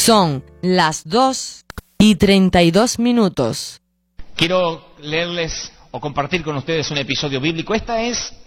Son las 2:32. Quiero leerles o compartir con ustedes un episodio bíblico. Esta es